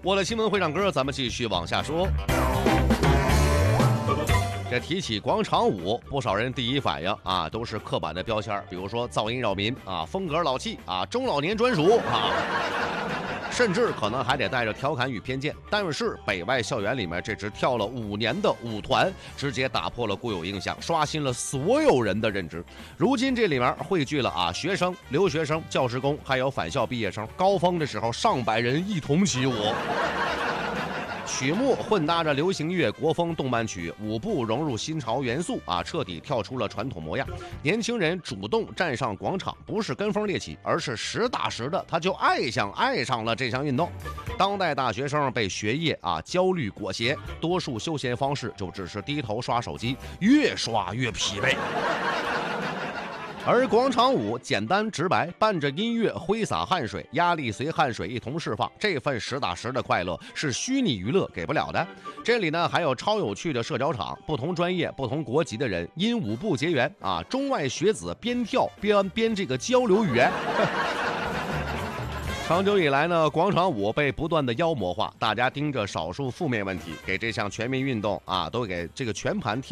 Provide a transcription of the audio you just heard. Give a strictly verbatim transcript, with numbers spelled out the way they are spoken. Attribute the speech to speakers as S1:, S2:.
S1: 我的新闻会唱歌，咱们继续往下说。这提起广场舞，不少人第一反应啊都是刻板的标签，比如说噪音扰民啊，风格老气啊，中老年专属啊，甚至可能还得带着调侃与偏见。但是北外校园里面这支跳了五年的舞团，直接打破了固有印象，刷新了所有人的认知。如今这里面汇聚了啊学生、留学生、教职工，还有返校毕业生，高峰的时候上百人一同起舞。曲目混搭着流行乐、国风、动漫曲，舞步融入新潮元素啊，彻底跳出了传统模样。年轻人主动站上广场，不是跟风猎奇，而是实打实的，他就爱上爱上了这项运动。当代大学生被学业啊焦虑裹挟，多数休闲方式就只是低头刷手机，越刷越疲惫。而广场舞简单直白，伴着音乐挥洒汗水，压力随汗水一同释放，这份实打实的快乐是虚拟娱乐给不了的。这里呢还有超有趣的社交场，不同专业不同国籍的人因舞步结缘啊，中外学子边跳边边这个交流语言。长久以来呢，广场舞被不断的妖魔化，大家盯着少数负面问题，给这项全民运动啊都给这个全盘贴